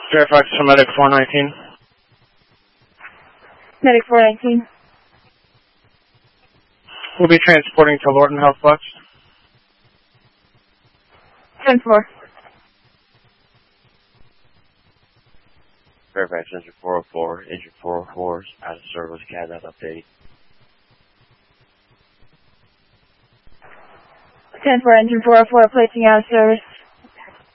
Fairfax to Medic 419. Medic 419. We'll be transporting to Lorton Health Flex. 10-4. Fairfax Engine 404, Engine 404 is out of service, CADNet update. 10-4, Engine 404, placing out of service.